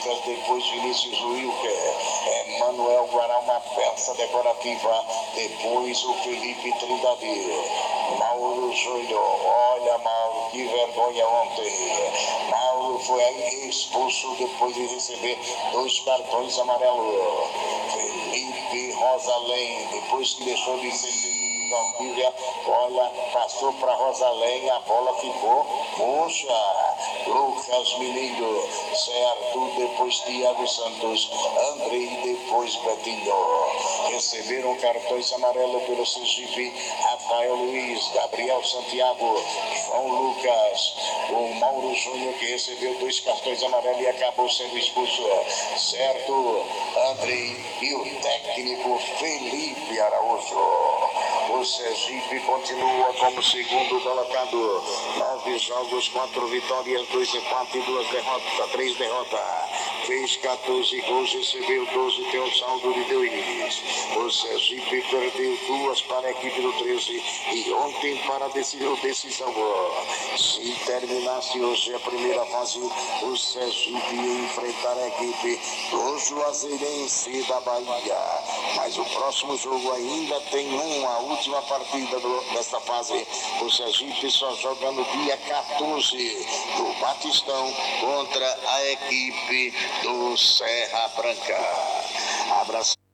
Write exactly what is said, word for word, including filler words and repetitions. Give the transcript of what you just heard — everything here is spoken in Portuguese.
Lucas, depois Vinícius Wilker, Manuel Guará, uma peça decorativa, depois o Felipe Trindade, Mauro Júnior, olha Mauro, que vergonha ontem, Mauro foi aí expulso depois de receber dois cartões amarelos. Felipe Rosalém, depois que deixou de ser Valdívia, olha, passou para Rosalém, a bola ficou murcha. Lucas Milindo, certo, depois Thiago Santos, Andrei, depois Betinho. Receberam cartões amarelos pelo Sergipe, Rafael Luiz, Gabriel Santiago, João Lucas, o Mauro Júnior, que recebeu dois cartões amarelos e acabou sendo expulso, certo, Andrei, e o técnico Felipe Araújo. O Sergipe continua como segundo colocado. Nove jogos, quatro vitórias, dois empates, duas derrotas, três derrotas. Fez quatorze gols, recebeu doze, tem um saldo de dois. O Sergipe perdeu duas para a equipe do treze e ontem para a decisão. Se terminasse hoje a primeira fase, o Sergipe ia enfrentar a equipe do Juazeirense da Bahia. Mas o próximo jogo ainda tem uma última partida do, desta fase. O Sergipe só joga no dia quatorze do Batistão contra a equipe do Serra Branca. Abraço.